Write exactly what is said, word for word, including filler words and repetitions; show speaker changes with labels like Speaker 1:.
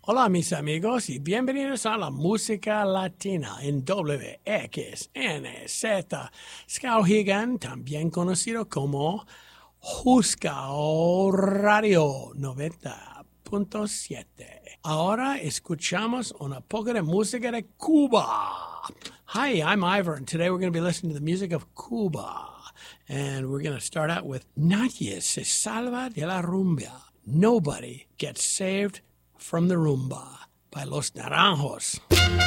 Speaker 1: Hola mis amigos y bienvenidos a la música latina en W X N Z Skowhegan, también conocido como Jusco Radio noventa punto siete. Ahora escuchamos una poco de música de Cuba. Hi, I'm Ivor, and today we're going to be listening to the music of Cuba. And we're going to start out with Nadie se salva de la rumba. Nobody gets saved from the rumba by Los Naranjos.